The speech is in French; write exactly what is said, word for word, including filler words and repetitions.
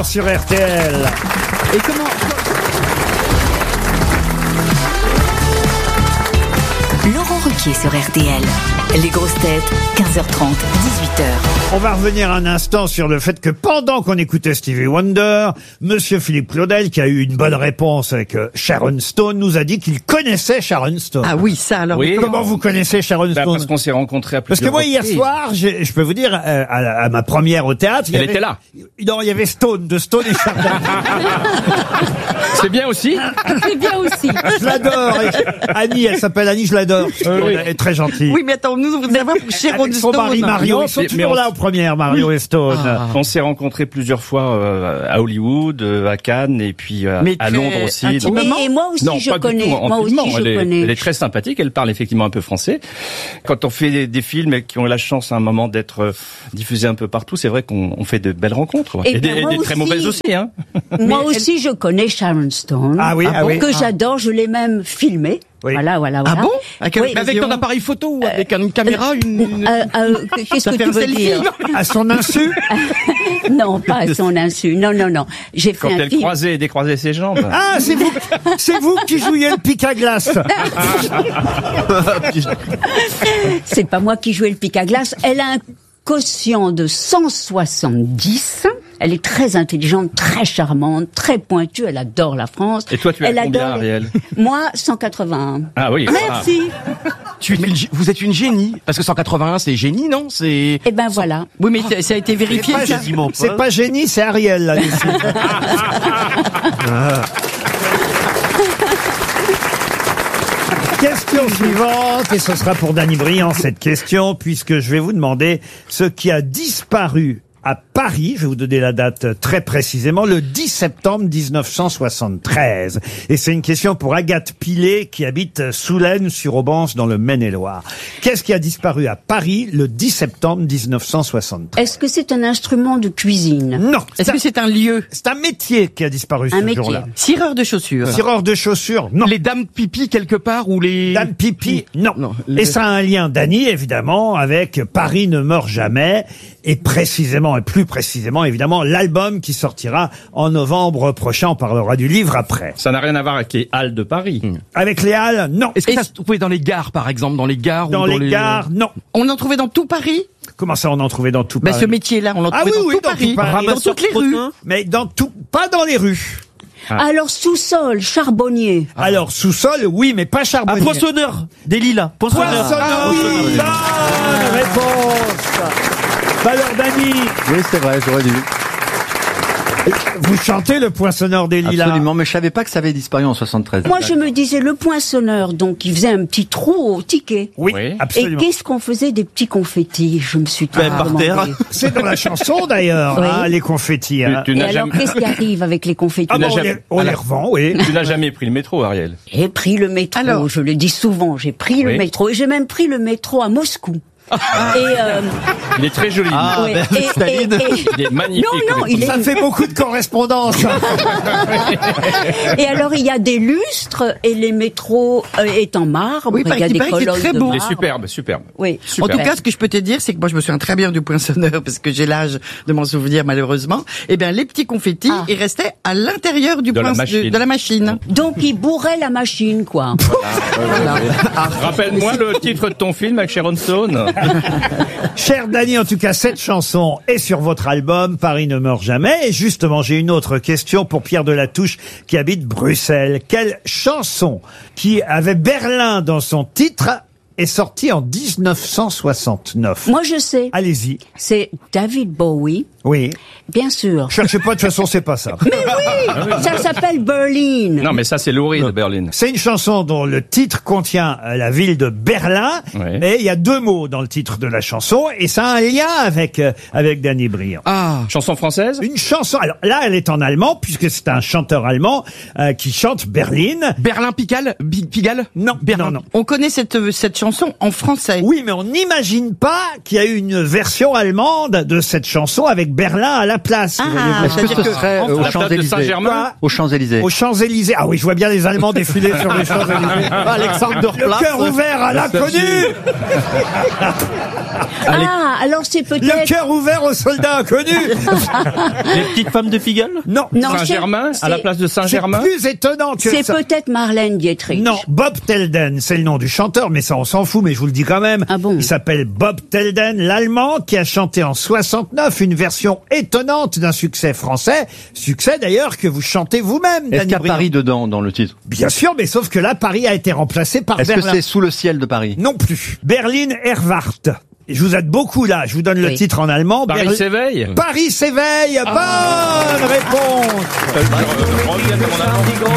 heures sur R T L. Et comment... Laurent Ruquier sur R T L. Les grosses têtes, quinze heures trente, dix-huit heures. On va revenir un instant sur le fait que pendant qu'on écoutait Stevie Wonder, Monsieur Philippe Claudel, qui a eu une bonne réponse avec euh, Sharon Stone, nous a dit qu'il connaissait Sharon Stone. Ah oui, ça alors. Oui. Comment vous connaissez Sharon Bah, Stone? parce qu'on s'est rencontrés à Parce plusieurs que moi, hier reprises. soir, j'ai- je peux vous dire, euh, à, la- à ma première au théâtre, il y Elle avait- était là. Non, il y avait Stone, de Stone et Sharon. C'est bien aussi. C'est bien aussi. Je l'adore. Et Annie, elle s'appelle Annie, je l'adore. Elle est très gentille. Oui, mais attends, nous, on veut savoir pour Sharon Avec son Stone. mari Mario, ils sont mais- mais toujours on- là aux premières, Mario et Stone. Ah. On s'est rencontrés plusieurs fois euh, à Hollywood, euh, à Cannes et puis euh, Mais à très Londres aussi. intimement. Donc- Mais moi aussi, non, je pas connais. du tout. Moi aussi, Intimement, je elle est, connais. elle est très sympathique. Elle parle effectivement un peu français. Quand on fait des, des films qui ont la chance à un moment d'être euh, diffusés un peu partout, c'est vrai qu'on on fait de belles rencontres. Ouais. Eh Et, des, ben, moi des très aussi. mauvaises aussi. Hein. Moi aussi, je connais Sharon Stone. Ah oui, ah oui. Que j'adore, je l'ai même filmé. Oui. Voilà, voilà, Ah voilà. bon? À quelle Oui. occasion? Avec ton appareil photo ou avec une caméra, une... Euh, euh, Qu'est-ce Ça que fait tu un veux selfie, dire? À son insu. Non, pas à son insu. Non, non, non. J'ai fait Quand un elle film. croisait et décroisait ses jambes. Ah, c'est vous, c'est vous qui jouiez le pic à glace. C'est pas moi qui jouais le pic à glace. Elle a un quotient de cent soixante-dix. Elle est très intelligente, très charmante, très pointue. Elle adore la France. Et toi, tu as Elle combien, adore- Ariel? Moi, cent quatre-vingt-un. Ah oui. Merci. Tu es une gé- vous êtes une génie. Parce que cent quatre-vingt-un, c'est génie, non? C'est... Eh ben voilà. Oui, mais ça- ça a été vérifié. C'est ça. pas, c'est pas génie, c'est Ariel, là, ici. Question suivante, et ce sera pour Dany Briand cette question, puisque je vais vous demander ce qui a disparu à Paris, je vais vous donner la date très précisément, le dix septembre dix-neuf cent soixante-treize. Et c'est une question pour Agathe Pilet, qui habite Soulaines-sur-Aubance dans le Maine-et-Loire. Qu'est-ce qui a disparu à Paris le dix septembre dix-neuf cent soixante-treize? Est-ce que c'est un instrument de cuisine? Non, c'est Est-ce un, que c'est un lieu? c'est un métier qui a disparu Un ce métier. jour-là. Cireur de chaussures. Tireur de chaussures, non. Les dames pipi quelque part ou les... Dame pipi, non. Non, Et les- ça a un lien, Dany, évidemment, avec Paris ne meurt jamais, et précisément, et plus précisément, évidemment, l'album qui sortira en novembre prochain. On parlera du livre après. Ça n'a rien à voir avec les halles de Paris. Avec les Halles, non. Est-ce que ça se trouvait dans les gares, par exemple? Dans les gares Dans ou dans les gares, non. On en trouvait dans tout Paris? Comment ça, on en trouvait dans tout Ben, Paris? ce métier-là, on l'en Ah trouvait oui, dans, oui, tout, dans Paris. tout Paris. Dans toutes les rues. Mais dans tout, pas dans les rues. Alors, sous-sol, charbonnier. Alors, sous-sol, oui, mais pas Un charbonnier. poinçonneur. Des lilas. Poinçonneur. Poinçonneur, oui, bonne réponse. Bah alors, Dany, Oui, c'est vrai, j'aurais dû. vous chantez le Poinçonneur des Lilas. Absolument, mais je savais pas que ça avait disparu en soixante-treize. Moi, je me disais, le poinçonneur, donc, il faisait un petit trou au ticket. Oui, Oui. Et absolument. qu'est-ce qu'on faisait des petits confettis? Je me suis toujours Ben, par demandé. terre. C'est dans la chanson, d'ailleurs, Oui. hein, les confettis. hein. Tu, tu Et n'as alors, jamais, qu'est-ce qui arrive avec les confettis? Ah bon, on jamais- les, on les Alors- revend, oui. tu n'as jamais pris le métro, Ariel. J'ai pris le métro, Alors je le dis souvent, j'ai pris le Oui. métro, et j'ai même pris le métro à Moscou. Et, euh, Il est très joli. Ah, ouais, ben, et- Staline. et- et- Il est magnifique. Non, non, le il métro. est- Ça fait beaucoup de correspondance. et alors, il y a des lustres, et les métros euh, est en marbre, Oui, il y a il des paraît que c'est colonnes très de beau. Il est marbre. superbe, superbe. Oui. En Super. tout cas, ce que je peux te dire, c'est que moi, je me souviens très bien du poinçonneur, parce que j'ai l'âge de m'en souvenir, malheureusement. Eh bien, les petits confettis, Ah. ils restaient à l'intérieur du De la poince- machine. de, de la machine. Donc, il bourrait la machine, quoi. Rappelle-moi le titre de ton film avec Sharon Stone. Cher Dany, en tout cas, cette chanson est sur votre album Paris ne meurt jamais. Et justement, j'ai une autre question pour Pierre Delatouche qui habite Bruxelles. Quelle chanson qui avait Berlin dans son titre est sortie en dix-neuf cent soixante-neuf? Moi, je sais. Allez-y. C'est David Bowie, Oui. bien sûr. Cherchez pas, de toute façon, c'est pas ça. Ça s'appelle Berlin. Non, mais ça, c'est Laurie de Berlin. C'est une chanson dont le titre contient euh, la ville de Berlin, Ouais. mais il y a deux mots dans le titre de la chanson, et ça a un lien avec euh, avec Dany Briand. Ah. Chanson française? Une chanson. Alors là, elle est en allemand puisque c'est un chanteur allemand euh, qui chante Berlin. Berlin Pigalle. Bi- Pigalle. Non, Berlin. non, non. On connaît cette, euh, cette chanson en français. Oui, mais on n'imagine pas qu'il y a eu une version allemande de cette chanson avec Berlin à la place. Ah, voyez-vous. Est-ce que c'est-à-dire ce que serait en euh, La aux place de Champs-Élysées? Saint-Germain? Aux Champs-Élysées. Aux Champs-Élysées. Ah oui, je vois bien les Allemands défiler sur les Champs-Élysées. Alexander Le cœur ouvert à l'inconnu. Ah, alors c'est Le peut-être... cœur ouvert aux soldats inconnus. Les petites femmes de Pigalle? Non. Non, Saint-Germain, c'est- à la place de C'est Saint-Germain? plus étonnant que C'est ça. peut-être Marlène Dietrich. Non, Bob Telden, c'est le nom du chanteur, mais ça on s'en fout, mais je vous le dis quand même. Ah bon? Il s'appelle Bob Telden, l'Allemand, qui a chanté en soixante-neuf une version étonnante d'un succès français. Succès d'ailleurs que vous chantez vous-même, Est-ce Danny qu'il y a Briand. Paris dedans, dans le titre? Bien sûr, mais sauf que là, Paris a été remplacé par Est-ce que Berlin. c'est Sous le ciel de Paris? Non plus. Berlin Erwarт. Et je vous aide beaucoup là, je vous donne le Oui. titre en allemand. Paris Berlin- s'éveille? Paris s'éveille. Bonne réponse. Je reviens de mon allemand.